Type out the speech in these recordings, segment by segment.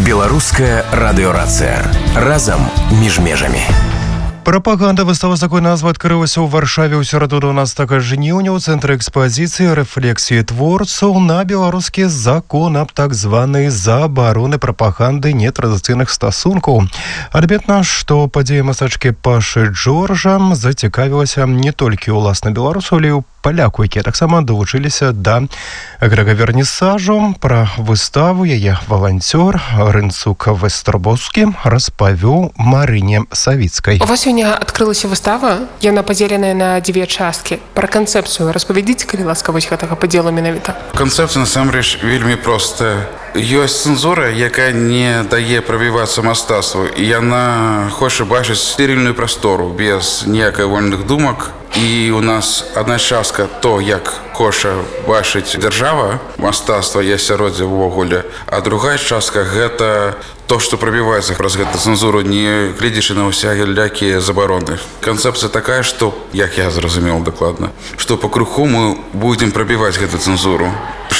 Беларуская радыёрацыя. Разам між межамі. Прапаганда выстава з такой назвы адкрылася ў Варшаве ў сераду 12 жніўня ў цэнтры экспазіцыі рэфлексіі творцаў на беларускі закон аб так званай забароны прапаганды нетрадыцыйных стасункаў. Адметна, што падзея мастачкі Пашы Джорджа зацікавілася не толькі ўласна беларусаў, але і ў паляку, якія таксама долучыліся да грэгавернісажу. Пра выставу яе валанцёр Рынцук Вестрабовскі распавёў Марыне Савіцкай. У вас сёння адкрылася выстава, яна падзеленая на дзве часткі. Пра канцэпцыю распавядзіце, калі ласка, вось гэтага падзелу менавіта. Канцэпцыя насамрэч вельмі простая. Ёсць цэнзура, якая не дае прабівацца мастацтву, і яна хоча бачыць стерыльную прастору без ніякай вольных думак. І у нас одна частка то, як хоча бачыць дзяржава, мастацтва і асяроддзе ўвогуле, а другая частка гэта то, што прабіваецца праз гэту цэнзуру, не гледзячы на ўсялякія забароны. Канцэпцыя такая, што, як я зразумеў дакладна, што па круху мы будзем прабіваць гэту цэнзуру,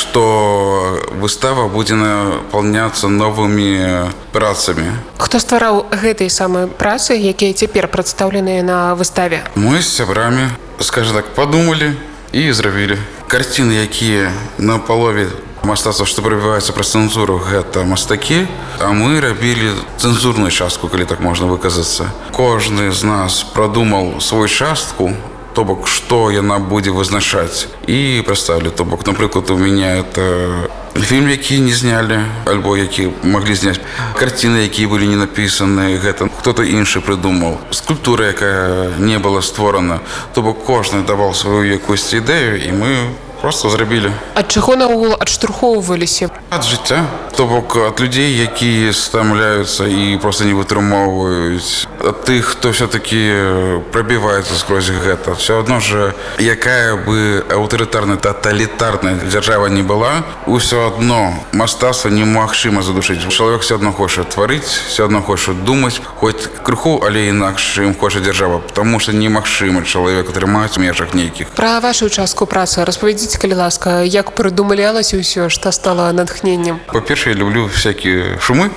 што выстава будзе напаўняцца новымі працамі. Хто ствараў гэтай самай працы, якія цяпер прадстаўленыя на выставе? Мы з сябрамі, скажем так, падумалі і зрабілі. Карціны, якія на палове мастацтва, што прабіваецца праз цэнзуру, гэта мастакі, а мы рабілі цэнзурную частку, калі так можна выказацца. Кожны з нас прадумаў свою частку, то бок, што яна будзе вызначаць, і прадставілі. То бок, напрыклад, у мяне это фільм, які не знялі, альбо які маглі зняць. Карціны, якія былі не напісаны, гэта хто-то іншы прыдумаў. Скульптура, якая не была створана. То бок, кожны даваў сваю якусь ідэю, і мы просто зрабілі. Ад чаго наогул адштурхоўваліся? Ад жыцця. То бок, ад людзей, якія стамляюцца і проста не вытрымоўваюць. Ад тых, хто все-таки прабіваецца скрозь гэта. Все адно ж, якая бы аўтарытарная, таталітарная дзяржава не была, усё адно мастацтва немагчыма задушыць. Чалавек все адно хоча тварыць, все адно хоча думаць, хоць крыху, але інакш, чым хоча дзяржава, таму што немагчыма чалавек атрымаць у межах нейкіх. Пра вашу частку працы распавядзіце, калі ласка, як прыдумалялася ўсё, што стала натхненнем? Па-першае, я люблю всякие шумы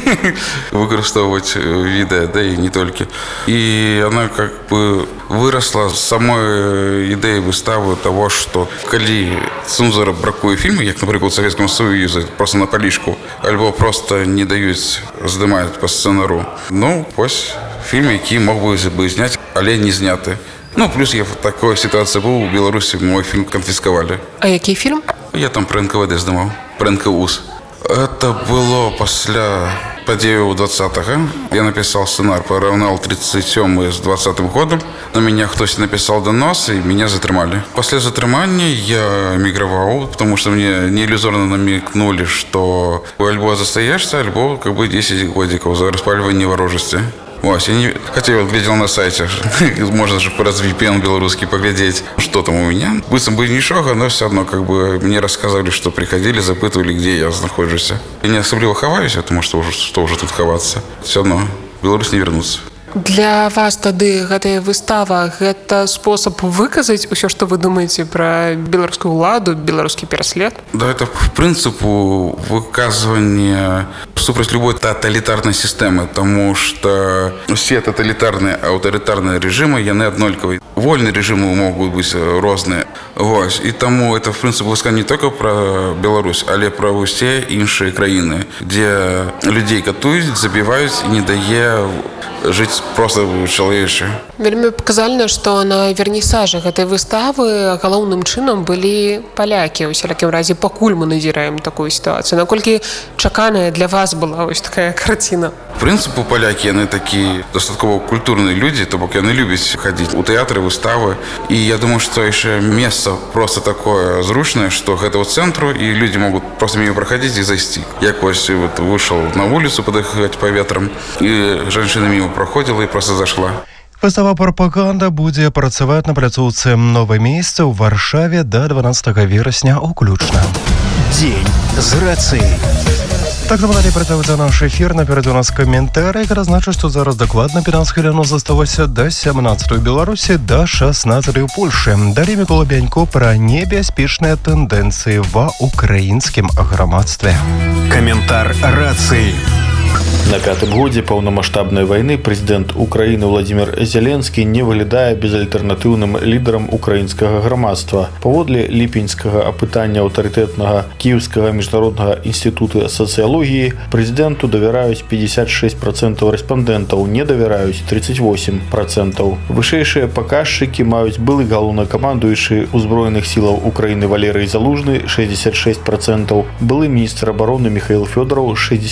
выкарыстоўваць відэа, да і не толькі. І она как бы выросла з самой ідэі выставы того, што калі цэнзура бракуе фільмы, як, напрыклад, у Савецкім Союзе, просто на палічку, альбо просто не даюць здымаць па сцэнару. Ну, вось фільм, які мог бы зняць, але не зняты. Ну, плюс я в такой ситуации был, в Беларуси мой фильм конфисковали. А який фільм? Я там про НКВД снимал, про НКУС. Это было после падзею 20-го. Я написал сценарий по РНЛ 37 с 20-м годом. На меня кто-то написал донос, и меня затрымали. После затрымания я эмигровал, потому что мне неиллюзорно намекнули, что альбо застаешься, альбо как бы 10 годиков за распаливание ворожести. Ось, хотя я глядел на сайте, можно же раз VPN белорусский поглядеть, что там у меня. Быстро бы ничего, но все равно как бы мне рассказывали, что приходили, запытывали, где я нахожусь. Я не особливо ховаюсь, потому что уже тут ховаться. Все равно в Беларусь не вернуться. Для вас тады гэтая выстава гэта спосаб выказаць усё, што вы думаеце пра беларускую ўладу, беларускі пераслед? Да, это в принципу выказывание супраць любой тоталитарной системы, потому что все тоталитарные, аўтарытарныя режимы, яны аднолькавыя. Вольные режимы могут быть розныя. Вось. І таму это, в принципе, высказывание не только про Беларусь, але про усе іншыя краіны, где людей катуюць, забіваюць і не дае жыць просто чалавеча. Вельмі паказальна, што на вернісажы гэтай выставы галоўным чынам былі палякі. У усялякім разе, пакуль мы назіраем такую сітуацыю. Наколькі чаканая для вас была вось такая карціна? В прынцыпу, палякі, яны такія дастаткова культурныя людзі, то бок яны любяць хадзіць у тэатры, выставы. І я думаю, што яшчэ месца просто такое зручнае, што гэта ў цэнтру, і людзі могуць просто мимо праходзіць і зайсці. Як вось вот вышел на вуліцу падыхаць паветрам, і жанчына мимо проходила і просто зашла. Выстава «Прапаганда» будзе працаваць на пляцоўцы «Новае месца» ў Варшаве да 12 верасня ўключна. Дзень з рацыяй. Так, далее працаваць наш эфір. Наперад у нас каментарый, які значыць, што зараз дакладна 15 хвілін засталося да 17 у Беларусі, да 16 у Польшы. Далей Мікола Бянько пра небяспечныя тэндэнцыі ва ўкраінскім грамадстве. Каментар рацыі. На пятым годзе паўнамаштабнай вайны прэзідэнт Украіны Владзімір Зеленскі не выглядае безальтэрнатыўным лідарам украінскага грамадства. Паводле ліпеньскага апытання аўтарытэтнага Кіеўскага міжнароднага інстытута сацыялогіі прэзідэнту давяраюць 56% рэспандэнтаў, не давяраюць 38%. Вышэйшыя паказчыкі маюць былы галоўнакамандуючы ўзброеных сілаў Украіны Валерый Залужны 66%, былы міністр абароны Михаил Фёдоров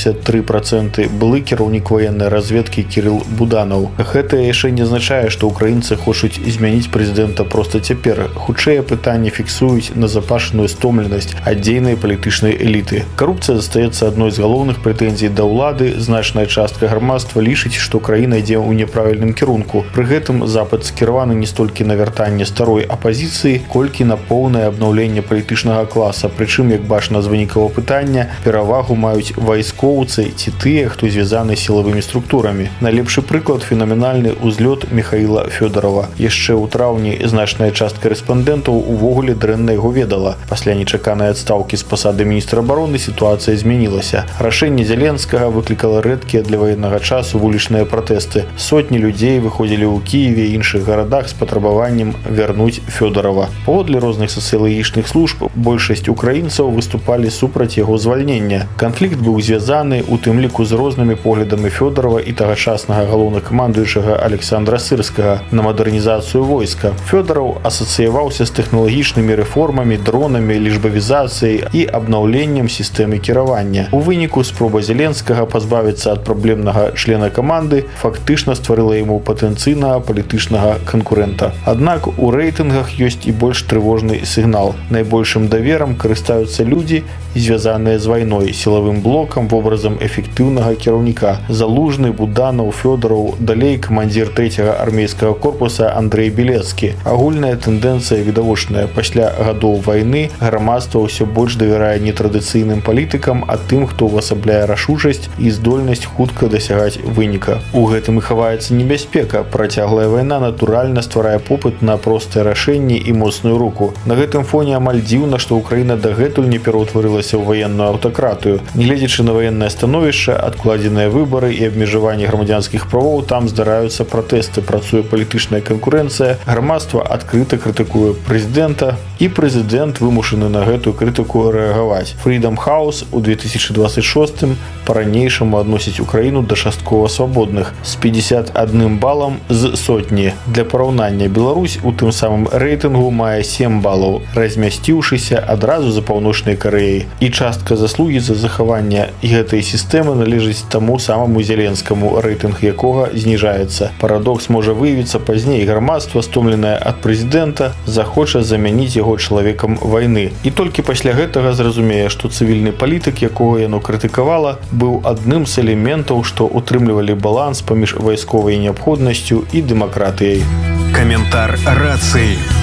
63%, былы кіраўнік ваеннай разведкі Кірыл Буданаў. Гэта яшчэ не азначае, што украінцы хочуць змяніць прэзідэнта проста цяпер. Хутчэй пытанні фіксуюць назапашаную стомленасць ад дзейнай палітычнай эліты. Карупцыя застаецца адной з галоўных прэтэнзій да ўлады. Значная частка грамадства лічыць, што краіна ідзе ў няправільным кірунку. Пры гэтым запад скіраваны не столькі на вяртанне старой апазіцыі, колькі на поўнае абнаўленне палітычнага класа. Прычым, як бачна з вынікаў апытання, перавагу маюць вайскоўцы ці тыя, хто звязаны сілавымі структурамі. Найлепшы прыклад – фенаменальны ўзлёт Михаила Фёдорова. Яшчэ ў траўні значная частка рэспандэнтаў увогуле дрэнна яго ведала. Пасля нечаканай адстаўкі з пасады міністра абароны сітуацыя змянілася. Рашэнне Зеленскага выклікала рэдкія для ваеннага часу вулічныя пратэсты. Сотні людзей выходзілі ў Кіеве і іншых гарадах з патрабаваннем вярнуць Фёдорова. Паводле розных сацыялагічных служб, большасць украінцаў выступалі супраць яго звальнення. Канфлікт быў звязаны, у тым ліку з рознымі поглядамі Фёдорова і тагачаснага галоўнакамандуючага Александра Сырскага на мадэрнізацыю войска. Фёдоров асацыяваўся з тэхналагічнымі рэформамі, дронамі, лічбавізацыяй і абнаўленнем сістэмы кіравання. У выніку спроба Зеленскага пазбавіцца ад праблемнага члена каманды фактычна стварыла яму патэнцыйнага палітычнага канкурэнта. Аднак у рэйтынгах ёсць і больш трывожны сігнал. Найбольшым даверам карыстаюцца людзі, звязаныя з вайной, сілавым блокам, вобразам эфектыўнага кіраўніка. Залужны, Буданаў, Фёдоров, далей камандзір 3-го армейскага корпуса Андрей Белецкі. Агульная тэндэнцыя відавочная. Пасля гадоў вайны грамадства ўсё больш давярае нетрадыцыйным палітыкам, а тым, хто ўвасабляе рашучасць і здольнасць хутка дасягаць выніка. У гэтым і хаваецца небяспека. Працяглая вайна натуральна стварае попыт на простыя рашэнні і моцную руку. На гэтым фоне амаль дзіўна, што Украіна дагэтуль не пераўтварылася ў ваенную аўтакратыю. Нягледзячы на ваеннае становішча, адкладзеныя выбары і абмежаванне грамадзянскіх правоў, там здараюцца пратэсты, працуе палітычная канкурэнцыя, грамадства адкрыта крытыкуе прэзідэнта і прэзідэнт вымушаны на гэтую крытыку рэагаваць. Freedom House у 2026 па-ранейшаму адносіць Украіну да часткова свабодных з 51 балам з сотні. Для параўнання, Беларусь у тым самым рэйтынгу мае 7 балаў, размясціўшыся адразу за Паўночнай Карэяй. І частка заслугі за захаванне гэтай сістэмы належыць таму самому Зеленскаму, рэйтынг якога зніжаецца. Парадокс можа выявіцца пазней. Грамадства, стомленае ад прэзідэнта, захоча замяніць яго чалавекам вайны. І толькі пасля гэтага зразумее, што цывільны палітык, якога яно крытыкавала, быў адным з элементаў, што утрымлівалі баланс паміж вайсковай неабходнасцю і дэмакратыяй. Каментар рацыі.